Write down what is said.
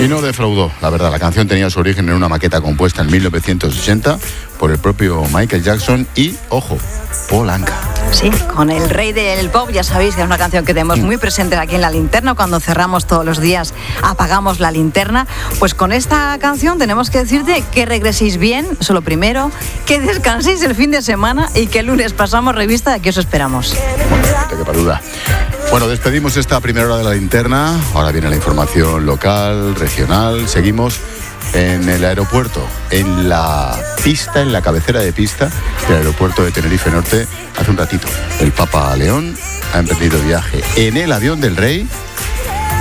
Y no defraudó, la verdad. La canción tenía su origen en una maqueta compuesta en 1980 por el propio Michael Jackson y, ojo, Paul Anka. Sí, con el rey del pop, ya sabéis que es una canción que tenemos muy presente aquí en La Linterna. Cuando cerramos todos los días, apagamos la linterna. Pues con esta canción tenemos que decirte que regreséis bien, eso lo primero, que descanséis el fin de semana y que el lunes pasamos revista. Aquí os esperamos. Bueno, no te quepa duda. Bueno, despedimos esta primera hora de La Linterna. Ahora viene la información local, regional. Seguimos en el aeropuerto, en la pista, en la cabecera de pista del aeropuerto de Tenerife Norte. Hace un ratito, el Papa León ha emprendido viaje en el avión del rey